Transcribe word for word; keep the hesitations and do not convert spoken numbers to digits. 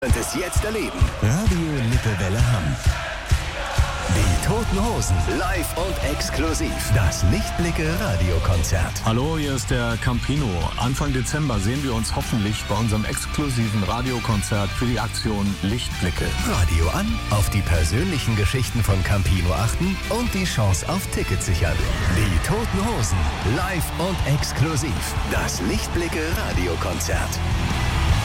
Und es jetzt erleben. Radio Lippewelle Hamm. Die Toten Hosen, live und exklusiv. Das Lichtblicke-Radiokonzert. Hallo, hier ist der Campino. Anfang Dezember sehen wir uns hoffentlich bei unserem exklusiven Radiokonzert für die Aktion Lichtblicke. Radio an, auf die persönlichen Geschichten von Campino achten und die Chance auf Tickets sichern. Die Toten Hosen, live und exklusiv. Das Lichtblicke-Radiokonzert.